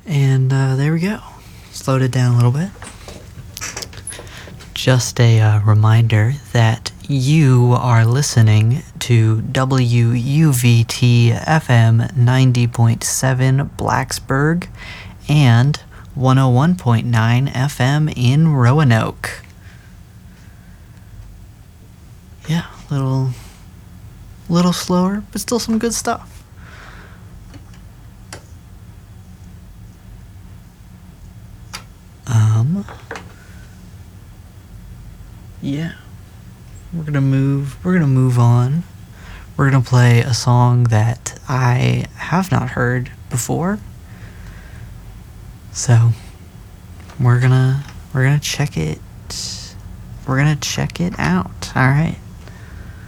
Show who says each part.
Speaker 1: And there we go. Slowed it down a little bit. Just a reminder that you are listening to WUVT FM 90.7 Blacksburg and 101.9 FM in Roanoke. Yeah, little slower, but still some good stuff. Yeah. We're gonna move on. We're gonna play a song that I have not heard before. So we're gonna check it out. All right.